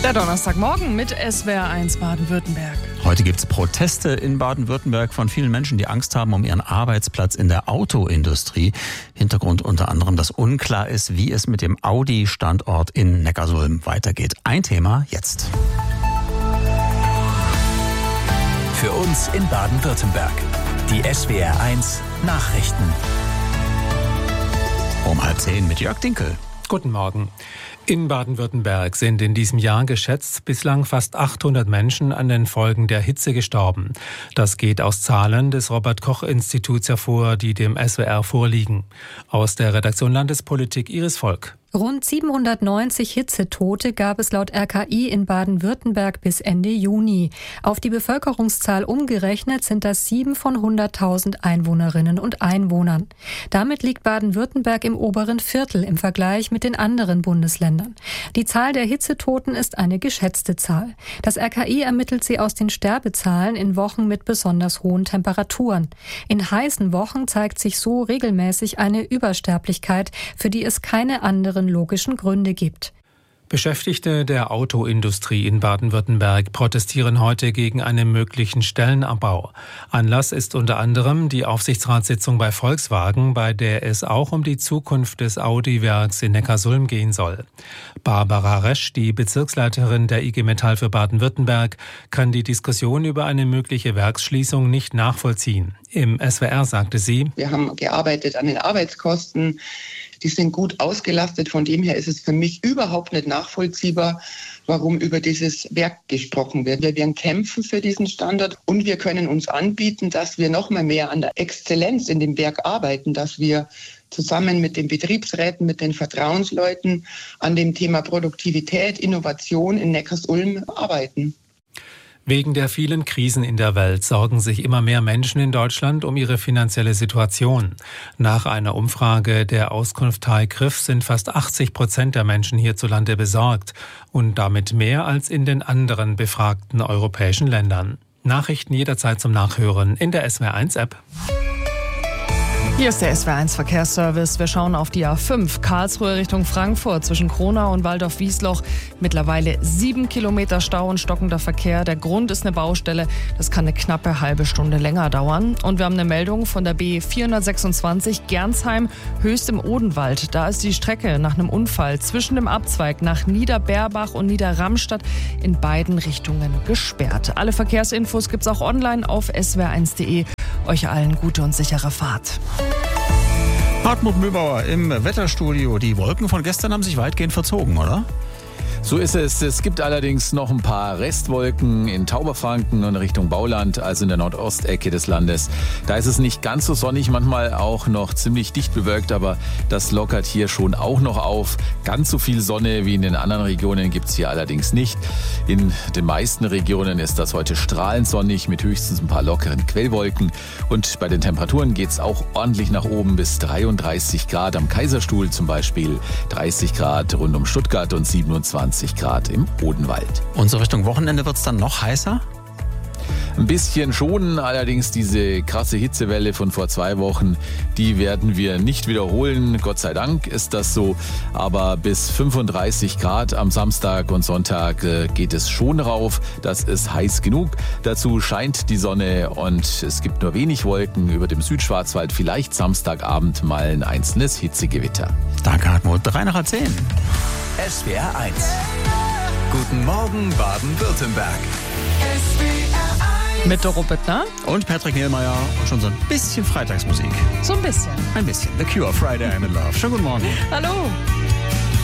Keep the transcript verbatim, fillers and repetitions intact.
Der Donnerstagmorgen mit S W R eins Baden-Württemberg. Heute gibt es Proteste in Baden-Württemberg von vielen Menschen, die Angst haben um ihren Arbeitsplatz in der Autoindustrie. Hintergrund unter anderem, dass unklar ist, wie es mit dem Audi-Standort in Neckarsulm weitergeht. Ein Thema jetzt. Für uns in Baden-Württemberg. Die S W R eins Nachrichten. Um halb zehn mit Jörg Dinkel. Guten Morgen. In Baden-Württemberg sind in diesem Jahr geschätzt bislang fast achthundert Menschen an den Folgen der Hitze gestorben. Das geht aus Zahlen des Robert-Koch-Instituts hervor, die dem S W R vorliegen. Aus der Redaktion Landespolitik Iris Volk. Rund siebenhundertneunzig Hitzetote gab es laut R K I in Baden-Württemberg bis Ende Juni. Auf die Bevölkerungszahl umgerechnet sind das sieben von hunderttausend Einwohnerinnen und Einwohnern. Damit liegt Baden-Württemberg im oberen Viertel im Vergleich mit den anderen Bundesländern. Die Zahl der Hitzetoten ist eine geschätzte Zahl. Das R K I ermittelt sie aus den Sterbezahlen in Wochen mit besonders hohen Temperaturen. In heißen Wochen zeigt sich so regelmäßig eine Übersterblichkeit, für die es keine anderen logischen Gründe gibt. Beschäftigte der Autoindustrie in Baden-Württemberg protestieren heute gegen einen möglichen Stellenabbau. Anlass ist unter anderem die Aufsichtsratssitzung bei Volkswagen, bei der es auch um die Zukunft des Audi-Werks in Neckarsulm gehen soll. Barbara Resch, die Bezirksleiterin der I G Metall für Baden-Württemberg, kann die Diskussion über eine mögliche Werksschließung nicht nachvollziehen. Im S W R sagte sie: Wir haben gearbeitet an den Arbeitskosten. Die sind gut ausgelastet. Von dem her ist es für mich überhaupt nicht nachvollziehbar, warum über dieses Werk gesprochen wird. Wir werden kämpfen für diesen Standort und wir können uns anbieten, dass wir noch mal mehr an der Exzellenz in dem Werk arbeiten, dass wir zusammen mit den Betriebsräten, mit den Vertrauensleuten an dem Thema Produktivität, Innovation in Neckarsulm arbeiten. Wegen der vielen Krisen in der Welt sorgen sich immer mehr Menschen in Deutschland um ihre finanzielle Situation. Nach einer Umfrage der Auskunft Griff sind fast achtzig Prozent der Menschen hierzulande besorgt und damit mehr als in den anderen befragten europäischen Ländern. Nachrichten jederzeit zum Nachhören in der S W R eins App. Hier ist der S W R eins Verkehrsservice. Wir schauen auf die A fünf, Karlsruhe Richtung Frankfurt zwischen Kronau und Waldorf-Wiesloch. Mittlerweile sieben Kilometer Stau und stockender Verkehr. Der Grund ist eine Baustelle. Das kann eine knappe halbe Stunde länger dauern. Und wir haben eine Meldung von der B vierhundertsechsundzwanzig Gernsheim, Höchst im Odenwald. Da ist die Strecke nach einem Unfall zwischen dem Abzweig nach Niederberbach und Niederramstadt in beiden Richtungen gesperrt. Alle Verkehrsinfos gibt's auch online auf s w r eins punkt de. Euch allen gute und sichere Fahrt. Hartmut Mühlbauer im Wetterstudio. Die Wolken von gestern haben sich weitgehend verzogen, oder? So ist es. Es gibt allerdings noch ein paar Restwolken in Tauberfranken und Richtung Bauland, also in der Nordostecke des Landes. Da ist es nicht ganz so sonnig, manchmal auch noch ziemlich dicht bewölkt, aber das lockert hier schon auch noch auf. Ganz so viel Sonne wie in den anderen Regionen gibt es hier allerdings nicht. In den meisten Regionen ist das heute strahlend sonnig mit höchstens ein paar lockeren Quellwolken. Und bei den Temperaturen geht es auch ordentlich nach oben bis dreiunddreißig Grad am Kaiserstuhl zum Beispiel, dreißig Grad rund um Stuttgart und siebenundzwanzig Grad im Odenwald. Und so Richtung Wochenende wird es dann noch heißer? Ein bisschen schon, allerdings diese krasse Hitzewelle von vor zwei Wochen, die werden wir nicht wiederholen. Gott sei Dank ist das so. Aber bis fünfunddreißig Grad am Samstag und Sonntag äh, geht es schon rauf. Das ist heiß genug. Dazu scheint die Sonne und es gibt nur wenig Wolken über dem Südschwarzwald. Vielleicht Samstagabend mal ein einzelnes Hitzegewitter. Danke, Hartmut. drei nach zehn. S W R eins. Guten Morgen, Baden-Württemberg. Mit Doro Bittner und Patrick Niehlmeier und schon so ein bisschen Freitagsmusik. so ein bisschen. Ein bisschen. The Cure, Friday I'm in Love. Schönen guten Morgen. Hallo.